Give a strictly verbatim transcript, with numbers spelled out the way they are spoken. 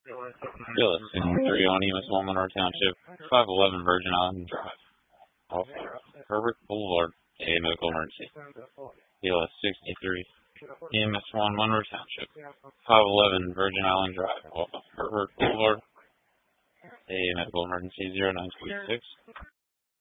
Phyllis, sixty-three on E M S one Monroe Township, five eleven Virgin Island Drive, off Herbert Boulevard, a medical emergency. Phyllis, sixty-three, E M S one Monroe Township, five eleven Virgin Island Drive, off Herbert Boulevard, a medical emergency. Zero nine two six.